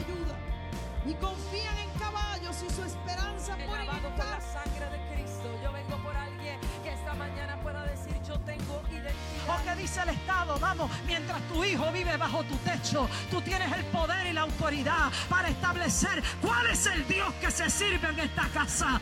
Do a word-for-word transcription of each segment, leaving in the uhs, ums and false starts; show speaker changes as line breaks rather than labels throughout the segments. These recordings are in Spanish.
ayuda. Y confían en caballos y su esperanza pone en
lavado
el
por la
carro.
sangre de Cristo. Yo vengo por alguien que esta mañana pueda decir: yo tengo identidad.
¿O qué dice el Estado? Vamos, mientras tu hijo vive bajo tu techo, tú tienes el poder y la autoridad para establecer cuál es el Dios que se sirve en esta casa.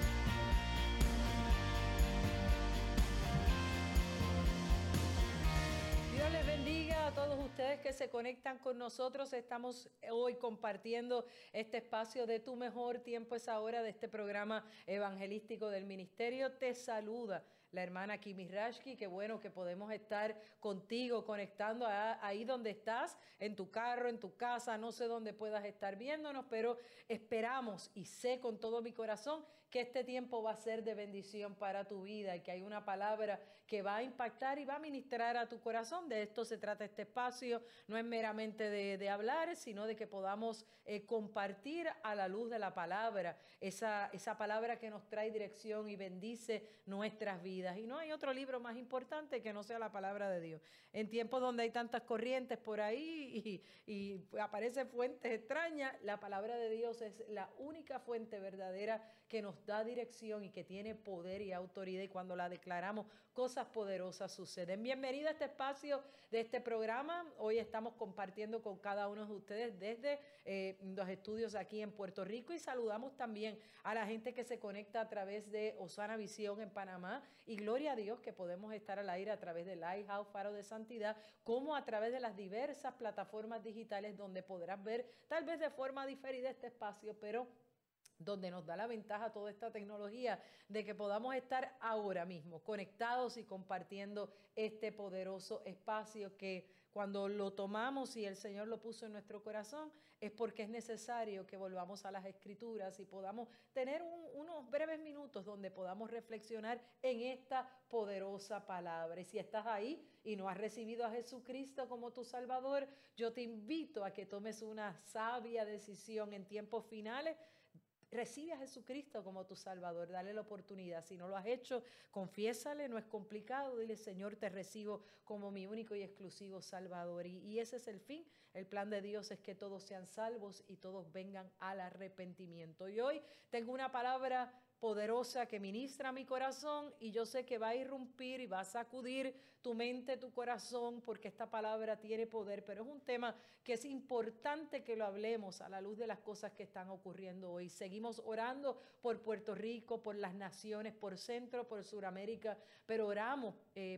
Dios les bendiga a todos ustedes que se conectan con nosotros. Estamos hoy compartiendo este espacio de Tu Mejor Tiempo es Ahora, de este programa evangelístico del ministerio. Te saluda la hermana Kimi Rashki. Qué bueno que podemos estar contigo, conectando a, ahí donde estás, en tu carro, en tu casa, no sé dónde puedas estar viéndonos, pero esperamos y sé con todo mi corazón que este tiempo va a ser de bendición para tu vida y que hay una palabra que va a impactar y va a ministrar a tu corazón. De esto se trata este espacio, no es meramente de, de hablar, sino de que podamos eh, compartir a la luz de la palabra, esa, esa palabra que nos trae dirección y bendice nuestras vidas. Y no hay otro libro más importante que no sea la palabra de Dios. En tiempos donde hay tantas corrientes por ahí y, y aparecen fuentes extrañas, la palabra de Dios es la única fuente verdadera que nos da dirección y que tiene poder y autoridad, y cuando la declaramos, cosas poderosas suceden. Bienvenida a este espacio de este programa. Hoy estamos compartiendo con cada uno de ustedes desde eh, los estudios aquí en Puerto Rico, y saludamos también a la gente que se conecta a través de Osana Visión en Panamá, y gloria a Dios que podemos estar al aire a través de Lighthouse Faro de Santidad, como a través de las diversas plataformas digitales donde podrás ver tal vez de forma diferida este espacio, pero donde nos da la ventaja toda esta tecnología de que podamos estar ahora mismo conectados y compartiendo este poderoso espacio que cuando lo tomamos y el Señor lo puso en nuestro corazón es porque es necesario que volvamos a las Escrituras y podamos tener un, unos breves minutos donde podamos reflexionar en esta poderosa palabra. Y si estás ahí y no has recibido a Jesucristo como tu Salvador, yo te invito a que tomes una sabia decisión en tiempos finales. Recibe a Jesucristo como tu Salvador, dale la oportunidad. Si no lo has hecho, confiésale, no es complicado. Dile: Señor, te recibo como mi único y exclusivo Salvador. Y, y ese es el fin. El plan de Dios es que todos sean salvos y todos vengan al arrepentimiento. Y hoy tengo una palabra poderosa que ministra mi corazón, y yo sé que va a irrumpir y va a sacudir tu mente, tu corazón, porque esta palabra tiene poder, pero es un tema que es importante que lo hablemos a la luz de las cosas que están ocurriendo hoy. Seguimos orando por Puerto Rico, por las naciones, por Centro, por Suramérica, pero oramos eh,